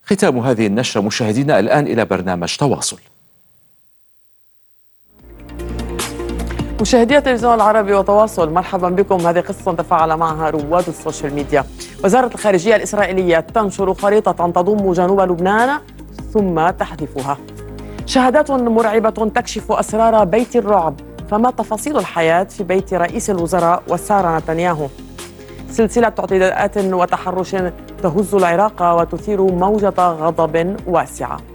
ختام هذه النشرة مشاهدينا. الآن إلى برنامج تواصل. مشاهدي التلفزيون العربي وتواصل، مرحبا بكم. هذه قصة تفاعل معها رواد السوشيال ميديا. وزارة الخارجية الإسرائيلية تنشر خريطة تضم جنوب لبنان ثم تحذفها. شهادات مرعبة تكشف أسرار بيت الرعب، فما تفاصيل الحياة في بيت رئيس الوزراء وسارة نتنياهو. سلسلة اعتداءات وتحرش تهز العراق وتثير موجة غضب واسعة.